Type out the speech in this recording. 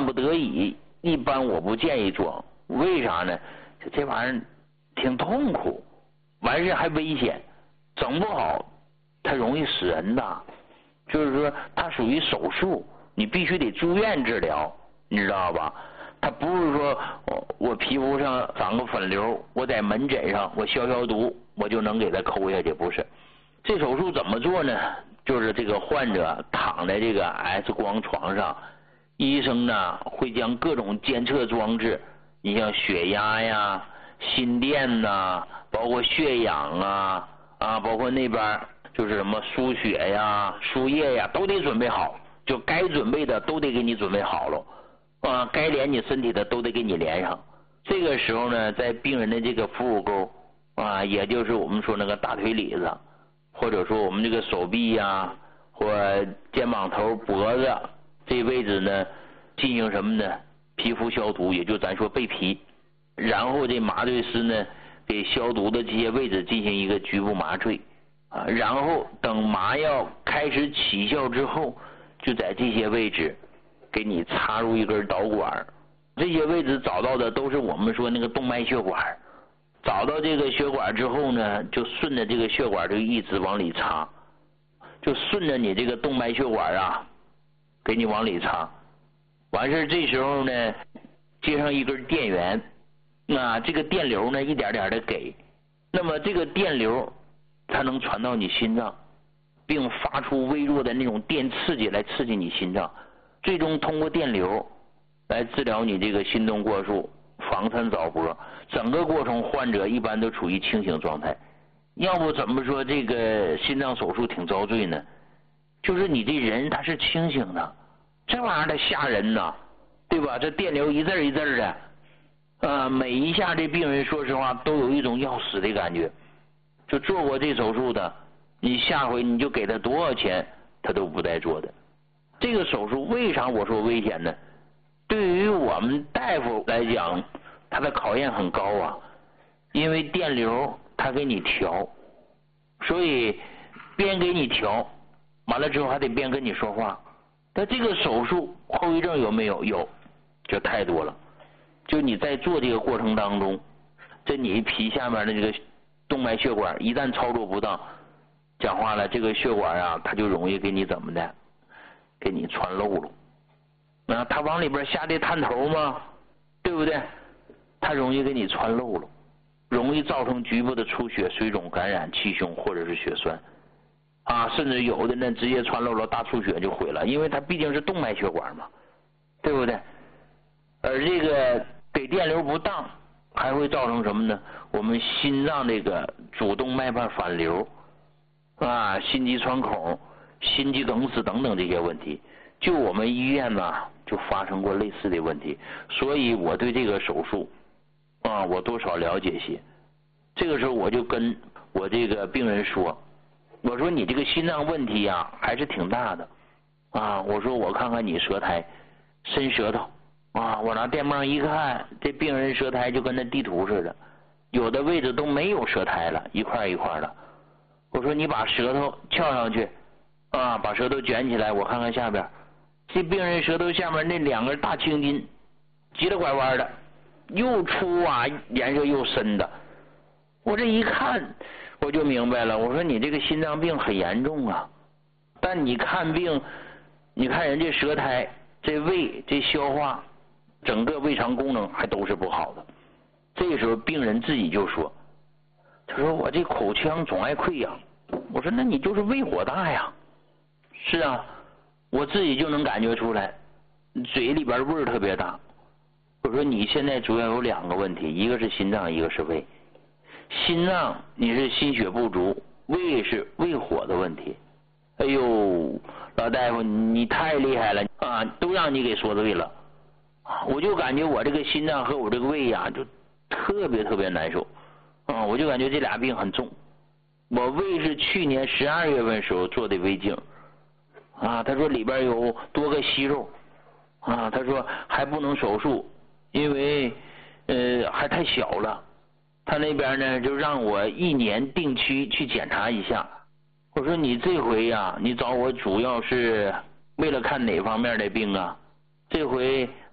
万不得已，一般我不建议装。为啥呢？这玩意儿挺痛苦，完事还危险，整不好它容易死人的。就是说它属于手术，你必须得住院治疗，你知道吧？它不是说我皮肤上长个粉瘤，我在门诊上我消消毒我就能给它抠下去，不是。这手术怎么做呢？就是这个患者躺在这个 X 光床上，医生呢会将各种监测装置，你像血压呀、心电呐，包括血氧啊，包括那边就是什么输血呀、输液呀，都得准备好，就该准备的都得给你准备好了。该连你身体的都得给你连上。这个时候呢，在病人的这个腹股沟也就是我们说那个大腿里子，或者说我们这个手臂呀，或肩膀头、脖子这位置呢，进行什么呢？皮肤消毒，也就咱说备皮。然后这麻醉师呢，给消毒的这些位置进行一个局部麻醉然后等麻药开始起效之后，就在这些位置给你插入一根导管，这些位置找到的都是我们说那个动脉血管。找到这个血管之后呢，就顺着这个血管就一直往里插，就顺着你这个动脉血管给你往里插。完事这时候呢，接上一根电源，这个电流呢一点点的给，那么这个电流它能传到你心脏，并发出微弱的那种电刺激来刺激你心脏。最终通过电流来治疗你这个心动过速、房颤早搏，整个过程患者一般都处于清醒状态。要不怎么说这个心脏手术挺遭罪呢？就是你这人他是清醒的，这玩意儿它吓人呐，对吧？这电流一阵一阵的，每一下这病人说实话都有一种要死的感觉。就做过这手术的，你下回你就给他多少钱他都不带做的。这个手术为啥我说危险呢？对于我们大夫来讲，他的考验很高因为电流他给你调，所以边给你调，完了之后还得边跟你说话。但这个手术后遗症有没有？有，就太多了。就你在做这个过程当中，这你皮下面的这个动脉血管一旦操作不当，讲话了，这个血管它就容易给你怎么的，给你穿漏了。它往里边下这探头嘛，对不对？它容易给你穿漏了，容易造成局部的出血、水肿、感染、气胸或者是血栓甚至有的呢直接穿漏了，大出血就毁了，因为它毕竟是动脉血管嘛，对不对？而这个给电流不当还会造成什么呢？我们心脏这个主动脉瓣反流心肌穿孔、心肌梗死等等这些问题，就我们医院就发生过类似的问题。所以我对这个手术我多少了解些。这个时候我就跟我这个病人说，我说你这个心脏问题还是挺大的我说我看看你舌苔，伸舌头我拿电棒一看，这病人舌苔就跟那地图似的，有的位置都没有舌苔了，一块一块的。我说你把舌头翘上去把舌头卷起来，我看看下边，这病人舌头下面那两根大青筋急了拐弯的，又粗颜色又深的。我这一看我就明白了，我说你这个心脏病很严重但你看病，你看人家舌苔、这胃、这消化，整个胃肠功能还都是不好的。这个时候病人自己就说，他说我这口腔总爱溃疡。我说那你就是胃火大呀。是我自己就能感觉出来，嘴里边味儿特别大。我说你现在主要有两个问题，一个是心脏，一个是胃。心脏你是心血不足，胃是胃火的问题。哎呦，老大夫你太厉害了都让你给说对了。我就感觉我这个心脏和我这个胃就特别特别难受我就感觉这俩病很重。我胃是去年12月份时候做的胃镜他说里边有多个息肉他说还不能手术，因为还太小了。他那边呢就让我1年定期去检查一下。我说你这回你找我主要是为了看哪方面的病这回